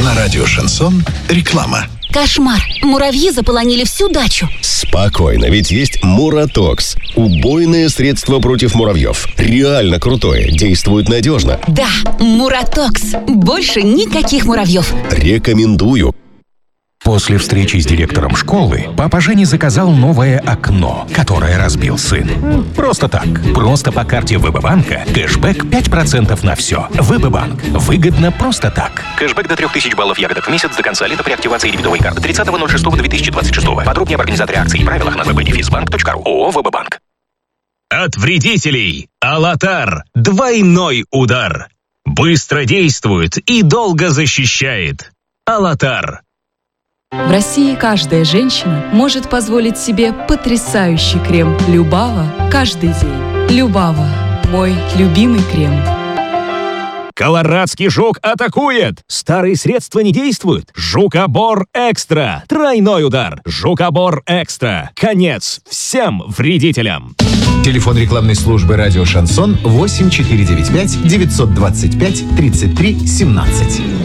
На радио «Шансон» реклама. Кошмар. Муравьи заполонили всю дачу. Спокойно, ведь есть Муратокс. Убойное средство против муравьев. Реально крутое, действует надежно. Да, Муратокс. Больше никаких муравьев. Рекомендую. После встречи с директором школы папа Жени заказал новое окно, которое разбил сын. Просто так. Просто по карте ВБ-банка кэшбэк 5% на все. ВБ-банк. Выгодно просто так. Кэшбэк до 3000 баллов ягодок в месяц до конца лета при активации дебетовой карты 30.06.2026. Подробнее об организаторе акций и правилах на www.benefisbank.ru. ООО «ВБ-банк». От вредителей Алатар. Двойной удар. Быстро действует и долго защищает. Алатар. В России каждая женщина может позволить себе потрясающий крем Любава каждый день. Любава – мой любимый крем. Колорадский жук атакует! Старые средства не действуют. Жукобор Экстра. Тройной удар. Жукобор Экстра. Конец всем вредителям. Телефон рекламной службы «Радио Шансон» 8495 925 33 17.